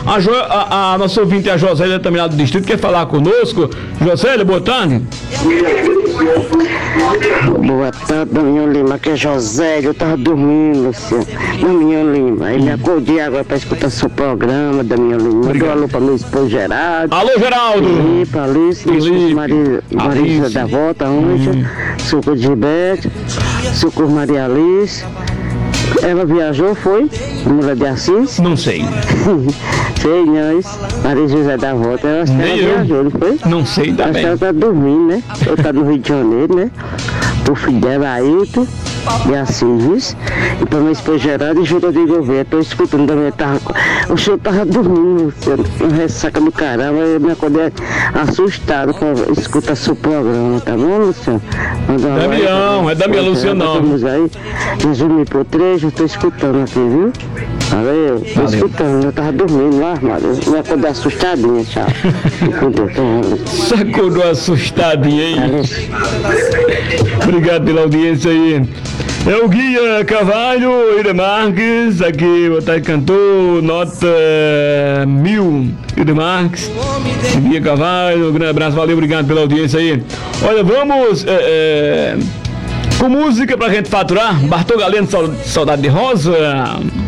A nossa ouvinte, a Josélia, também lá do distrito, quer falar conosco. Josélia, boa tarde. Boa tarde, Damião Lima, aqui é Josélia, eu tava dormindo, Luciano. Damião Lima, aí me acordei agora pra escutar seu programa, Damião Lima. Mandou um alô pra meu esposo Geraldo. Alô, Geraldo. Felipe, Alice, Marisa da Volta, Anja, Suco de Gilberto, Suco Maria Alice. Ela viajou, foi? Mulher de Assis? Não sei. Sei, nós. Maria José da Volta, ela viajou, não foi? Não sei também. Acho que ela tá dormindo, né? Ela tá no Rio de Janeiro, né? O filho dela, Ailton, de Assis. E pra minha esposa Geraldo e Júlia de Gouveia. Tô escutando também, o senhor tava dormindo, Luciano. Uma ressaca do caramba, eu me acordei assustado pra escutar seu programa, tá bom, Luciano? Damião, é Damião, Luciano não. Estamos aí, Jesus me protege, eu tô escutando aqui, viu? Valeu, tô escutando, eu tava dormindo lá, armário. Eu me acordei assustadinha, tchau. Sacudou assustadinha, hein? Obrigado pela audiência aí. É o Guia Carvalho, Ida Marques, aqui, boa tarde, cantor, nota 1000, Ida Marques, Guia Carvalho, um grande abraço, valeu, obrigado pela audiência aí. Olha, vamos com música pra gente faturar, Bartol Galeno, Saudade de Rosa.